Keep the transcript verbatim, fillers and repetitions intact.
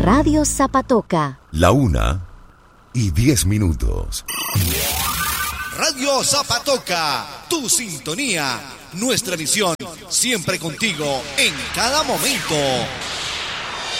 Radio Zapatoca. La una y diez minutos. Radio Zapatoca, tu sintonía, nuestra misión, siempre contigo en cada momento.